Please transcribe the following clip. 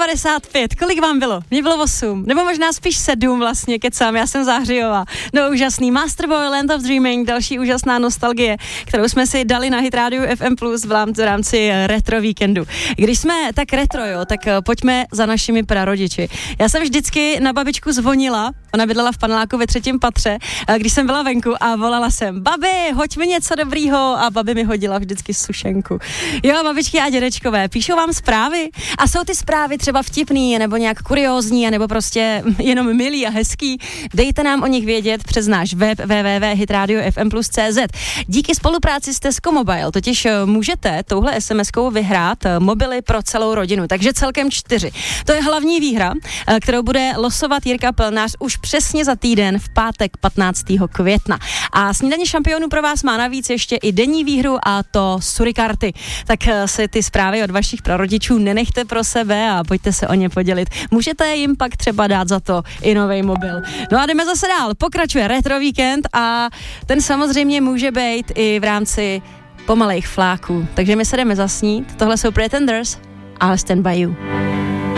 8:55, kolik vám bylo? Mně bylo 8, nebo možná spíš 7 vlastně, kecám, já jsem Záhřijová. No úžasný, Masterboy, Land of Dreaming, další úžasná nostalgie, kterou jsme si dali na Hit Radio FM Plus v rámci retro víkendu. Když jsme tak retro, jo, tak pojďme za našimi prarodiči. Já jsem vždycky na babičku zvonila, ona bydlela v paneláku ve 3. patře, když jsem byla venku a volala jsem, babi, hoď mi něco dobrýho, a babi mi hodila vždycky sušenku. Jo, babičky a dědečkové, píšou vám zprávy a jsou ty zprávy třeba vtipný, nebo nějak kuriózní, nebo prostě jenom milý a hezký. Dejte nám o nich vědět přes náš web www.hitradiofmplus.cz. Díky spolupráci s Tesco Mobile totiž můžete touhle SMS-kou vyhrát mobily pro celou rodinu, takže celkem 4. To je hlavní výhra, kterou bude losovat Jirka Plnář už přesně za týden v pátek 15. května. A Snídaně šampionů pro vás má navíc ještě i denní výhru, a to Surikarty. Tak si ty zprávy od vašich prarodičů nenechte pro sebe a pojďte se o ně podělit. Můžete jim pak třeba dát za to i nový mobil. No a jdeme zase dál. Pokračuje Retro Víkend a ten samozřejmě může být i v rámci pomalejch fláků. Takže my se jdeme zasnít. Tohle jsou Pretenders a Stand By You.